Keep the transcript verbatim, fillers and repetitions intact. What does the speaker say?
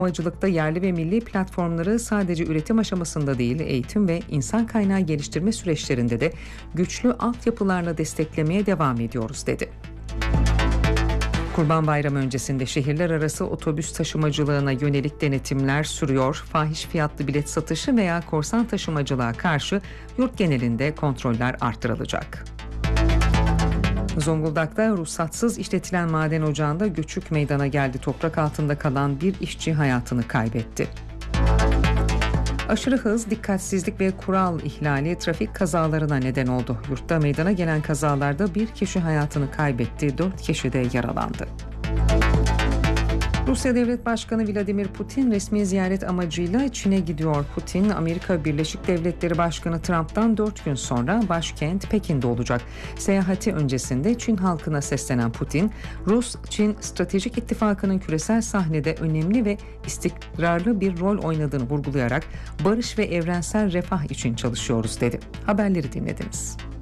Havacılıkta yerli ve milli platformları sadece üretim aşamasında değil, eğitim ve insan kaynağı geliştirme süreçlerinde de güçlü altyapılarla desteklemeye devam ediyoruz, dedi. Kurban Bayramı öncesinde şehirler arası otobüs taşımacılığına yönelik denetimler sürüyor. Fahiş fiyatlı bilet satışı veya korsan taşımacılığa karşı yurt genelinde kontroller artırılacak. Zonguldak'ta ruhsatsız işletilen maden ocağında göçük meydana geldi. Toprak altında kalan bir işçi hayatını kaybetti. Aşırı hız, dikkatsizlik ve kural ihlali trafik kazalarına neden oldu. Yurtta meydana gelen kazalarda bir kişi hayatını kaybetti, dört kişi de yaralandı. Rusya Devlet Başkanı Vladimir Putin resmi ziyaret amacıyla Çin'e gidiyor. Putin, Amerika Birleşik Devletleri Başkanı Trump'tan dört gün sonra başkent Pekin'de olacak. Seyahati öncesinde Çin halkına seslenen Putin, Rus-Çin stratejik ittifakının küresel sahnede önemli ve istikrarlı bir rol oynadığını vurgulayarak barış ve evrensel refah için çalışıyoruz, dedi. Haberleri dinlediniz.